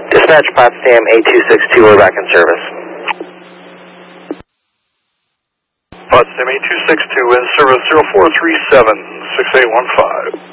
Dispatch Potsdam 8262, we're back in service. Potsdam 8262 in service 0437-6815.